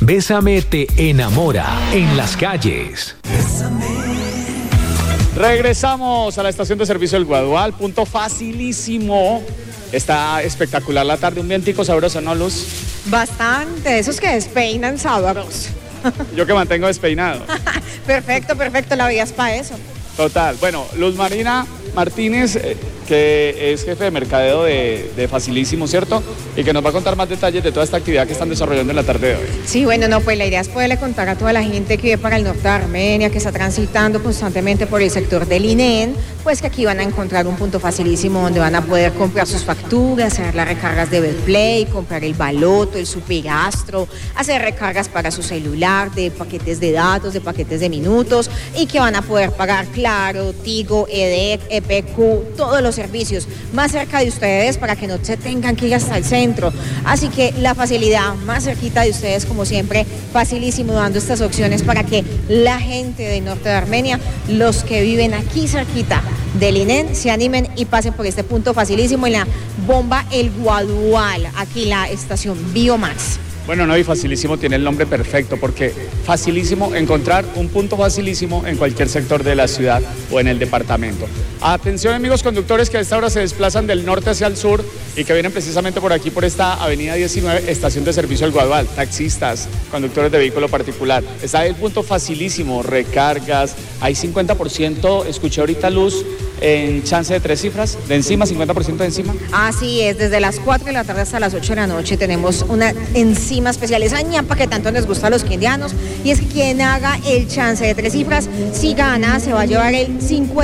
Bésame te enamora en las calles. Regresamos a la estación de servicio del Guadual, punto facilísimo. Está espectacular la tarde, un vientico sabroso, ¿no, Luz? Bastante, esos que despeinan sabrosos. Yo que mantengo despeinado. Perfecto, la vida es para eso. Total. Bueno, Luz Marina Martínez, que es jefe de mercadeo de Facilísimo, ¿cierto? Y que nos va a contar más detalles de toda esta actividad que están desarrollando en la tarde de hoy. Sí, bueno, no, pues la idea es poderle contar a toda la gente que vive para el norte de Armenia, que está transitando constantemente por el sector del INEN, pues que aquí van a encontrar un punto facilísimo donde van a poder comprar sus facturas, hacer las recargas de Betplay, comprar el baloto, el superastro, hacer recargas para su celular, de paquetes de datos, de paquetes de minutos, y que van a poder pagar Claro, Tigo, EDEC, EPQ, todos los servicios más cerca de ustedes para que no se tengan que ir hasta el centro. Así que la facilidad más cerquita de ustedes, como siempre, facilísimo, dando estas opciones para que la gente del norte de Armenia, los que viven aquí cerquita del INEN, se animen y pasen por este punto facilísimo en la bomba El Guadual, aquí la estación Biomax. Bueno, no, y Facilísimo tiene el nombre perfecto, porque facilísimo encontrar un punto facilísimo en cualquier sector de la ciudad o en el departamento. Atención, amigos conductores que a esta hora se desplazan del norte hacia el sur y que vienen precisamente por aquí, por esta avenida 19, estación de servicio del Guadual, taxistas, conductores de vehículo particular. Está el punto facilísimo, recargas, hay 50%, escuché ahorita, Luz, en chance de 3 cifras, de encima, 50% de encima. Así es, desde las 4 de la tarde hasta las 8 de la noche tenemos una encima especial, esa ñapa que tanto les gusta a los quindianos, y es que quien haga el chance de 3 cifras, si gana, se va a llevar el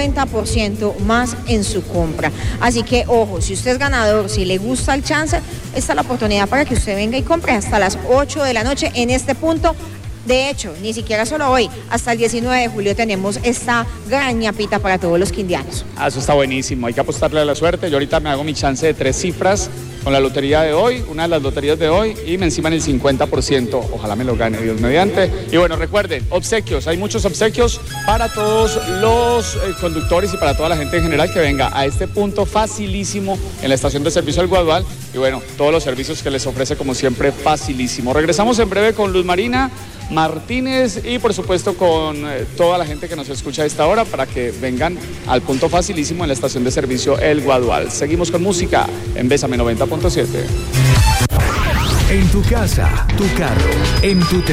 50% más en su compra. Así que, ojo, si usted es ganador, si le gusta el chance, esta es la oportunidad para que usted venga y compre hasta las 8 de la noche en este punto. De hecho, ni siquiera solo hoy, hasta el 19 de julio tenemos esta gran ñapita para todos los quindianos. Eso está buenísimo, hay que apostarle a la suerte. Yo ahorita me hago mi chance de 3 cifras con la lotería de hoy, una de las loterías de hoy, y me enciman el 50%. Ojalá me lo gane, Dios mediante. Y bueno, recuerden, obsequios, hay muchos obsequios para todos los conductores y para toda la gente en general que venga a este punto facilísimo en la estación de servicio del Guadual. Y bueno, todos los servicios que les ofrece, como siempre, facilísimo. Regresamos en breve con Luz Marina Martínez y por supuesto con toda la gente que nos escucha a esta hora para que vengan al punto facilísimo en la estación de servicio El Guadual. Seguimos con música en Bésame 90.7. En tu casa, tu carro, en tu